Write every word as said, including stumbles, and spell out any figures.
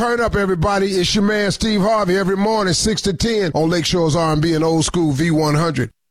Turn up, everybody. It's your man, Steve Harvey, every morning, six to ten on Lakeshore's R and B and Old School V one hundred.